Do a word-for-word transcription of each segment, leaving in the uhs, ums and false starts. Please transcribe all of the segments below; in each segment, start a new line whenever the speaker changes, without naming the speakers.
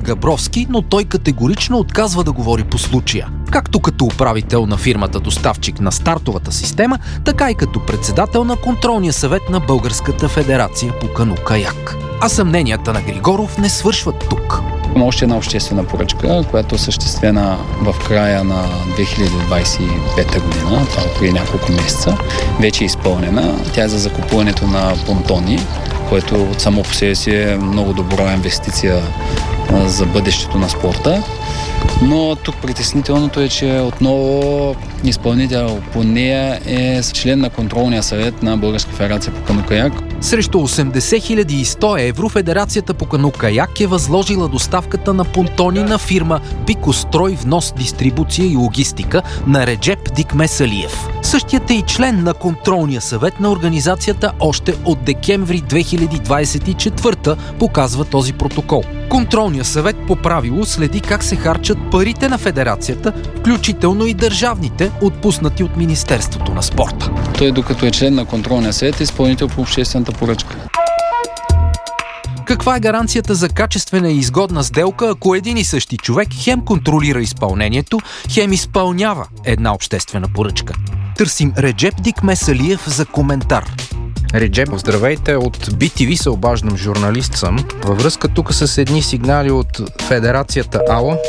Габровски, но той категорично отказва да говори по случая. Както като управител на фирмата доставчик на стартовата система, така и като председател на контролния съвет на Българската федерация по кану-каяк. А съмненията на Григоров не свършват тук.
Има още една обществена поръчка, която е осъществена в края на две хиляди двадесет и пета година, това преди няколко месеца. Вече е изпълнена. Тя е за закупуването на понтони, което от само по себе си е много добра инвестиция за бъдещето на спорта. Но тук притеснителното е, че отново изпълнител по нея е член на контролния съвет на Българска федерация по кану-каяк.
Срещу осемдесет хиляди и сто евро Федерацията по кану-каяк е възложила доставката на понтони на фирма Пикострой внос, дистрибуция и логистика на Реджеп Дикмесалиев. Същият е и член на контролния съвет на организацията още от декември две хиляди двадесет и четвърта, показва този протокол. Контролният съвет по правило следи как се харчат парите на федерацията, включително и държавните, отпуснати от Министерството на спорта.
Той, докато е член на контролния съвет, е изпълнител по обществената поръчка.
Каква е гаранцията за качествена и изгодна сделка, ако един и същи човек хем контролира изпълнението, хем изпълнява една обществена поръчка? Търсим Реджеп Дикмесалиев за коментар.
Реджеп, здравейте, от Би Ти Ви се обаждам, журналист съм. Във връзка тук с едни сигнали от Федерацията. Ало?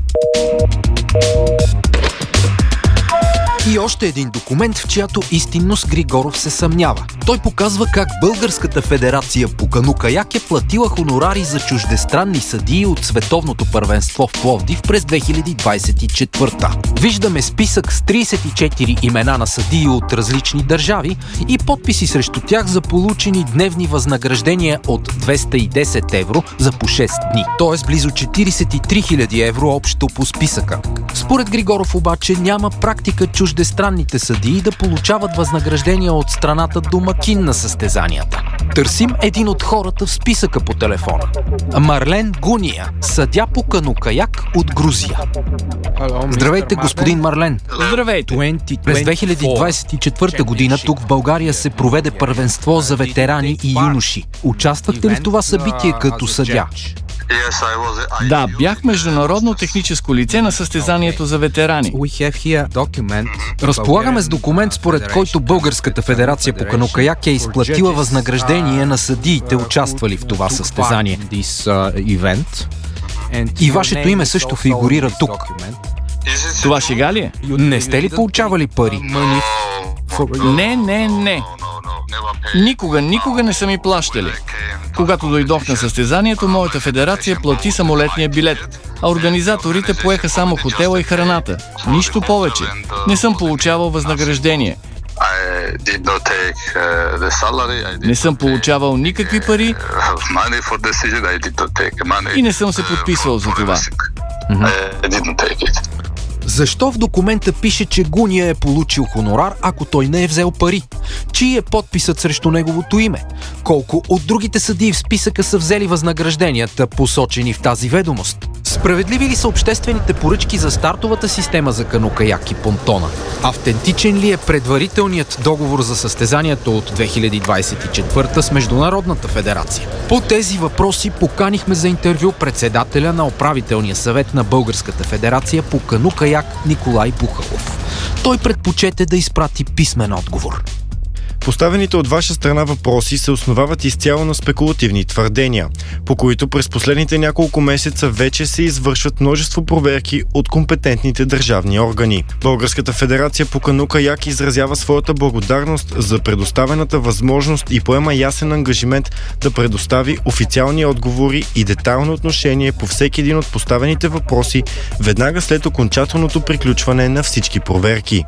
И още един документ, в чиято истинност Григоров се съмнява. Той показва как Българската федерация по кану-каяк е платила хонорари за чуждестранни съдии от Световното първенство в Пловдив през две хиляди двадесет и четвърта. Виждаме списък с тридесет и четири имена на съдии от различни държави и подписи срещу тях за получени дневни възнаграждения от двеста и десет евро за по шест дни. Т.е. близо четиридесет и три хиляди евро общо по списъка. Според Григоров обаче няма практика чуждестранните съдии да получават възнаграждения от страната домакин на състезанията. Търсим един от хората в списъка по телефона. Марлен Гуния, съдия по кану-каяк от Грузия. Здравейте, господин Марлен.
Здравейте.
През две хиляди двадесет и четвърта година тук в България се проведе първенство за ветерани и юноши. Участвахте ли в това събитие като съдия?
Да, бях международно техническо лице на състезанието за ветерани.
Разполагаме с документ, според който Българската федерация по кану-каяк е изплатила възнаграждение на съдиите, участвали в това състезание. И вашето име също фигурира тук.
Това шега ли е?
Не сте ли получавали пари?
Не, не, не. Никога, никога не са ми плащали. Когато дойдох на състезанието, моята федерация плати самолетния билет, а организаторите поеха само хотела и храната. Нищо повече. Не съм получавал възнаграждение. Не съм получавал никакви пари и не съм се подписвал за това.
Защо в документа пише, че Гуния е получил хонорар, ако той не е взел пари? Чий е подписът срещу неговото име? Колко от другите съдии в списъка са взели възнагражденията, посочени в тази ведомост? Справедливи ли са обществените поръчки за стартовата система за кану-каяк и понтона? Автентичен ли е предварителният договор за състезанието от две хиляди двадесет и четвърта с Международната федерация? По тези въпроси поканихме за интервю председателя на управителния съвет на Българската федерация по кану-каяк Николай Бухалов. Той предпочете да изпрати писмен отговор.
Поставените от ваша страна въпроси се основават изцяло на спекулативни твърдения, по които през последните няколко месеца вече се извършват множество проверки от компетентните държавни органи. Българската федерация по кану-каяк изразява своята благодарност за предоставената възможност и поема ясен ангажимент да предостави официални отговори и детайлно отношение по всеки един от поставените въпроси веднага след окончателното приключване на всички проверки.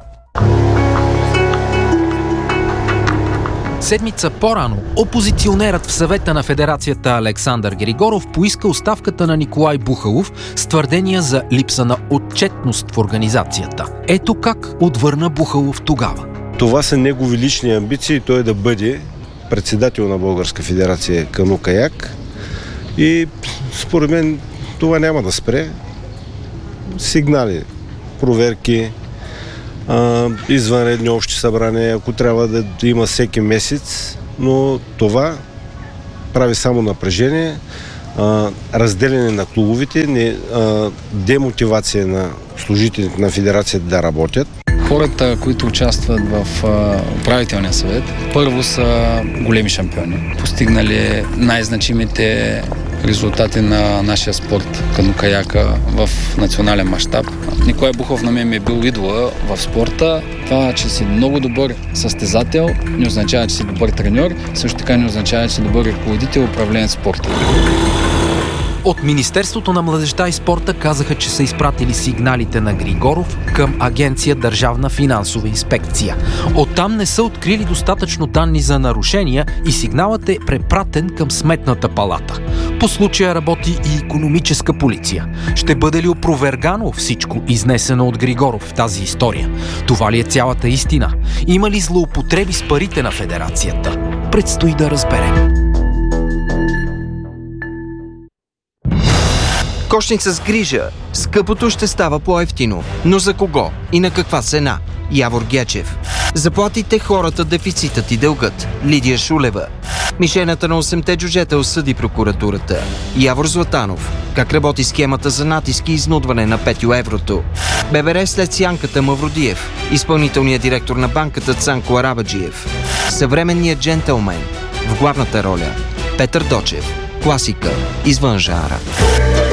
Седмица по-рано опозиционерът в съвета на федерацията Александър Григоров поиска оставката на Николай Бухалов с твърдения за липса на отчетност в организацията. Ето как отвърна Бухалов тогава.
Това са негови лични амбиции, той да бъде председател на Българска федерация кану-каяк и според мен това няма да спре. Сигнали, проверки, Uh, извънредни общи събрания, ако трябва да има всеки месец, но това прави само напрежение, а, разделяне на клубовите, не, а, демотивация на служителите на федерацията да работят.
Хората, които участват в а, управителния съвет, първо са големи шампиони. Постигнали най-значимите резултати на нашия спорт, канукаяка, в национален мащаб. Николай Бухов на мен ми е бил идола в спорта. Това, че си много добър състезател, не означава, че си добър треньор, също така не означава, че си добър ръководител и управление спорта.
От Министерството на младежта и спорта казаха, че са изпратили сигналите на Григоров към Агенция Държавна финансова инспекция. Оттам не са открили достатъчно данни за нарушения и сигналът е препратен към Сметната палата. По случая работи и икономическа полиция. Ще бъде ли опровергано всичко изнесено от Григоров в тази история? Това ли е цялата истина? Има ли злоупотреби с парите на федерацията? Предстои да разберем.
Кошник с грижа. Скъпото ще става по-евтино. Но за кого? И на каква цена? Явор Гечев. Заплатите хората, дефицитът и дългът. Лидия Шулева. Мишената на осемте джуджета осъди прокуратурата. Явор Златанов. Как работи схемата за натиск и изнудване на петю еврото. ББР след сянката Мавродиев. Изпълнителният директор на банката Цанко Арабаджиев. Съвременният джентълмен. В главната роля Петър Дочев. Класика. Извън жанра.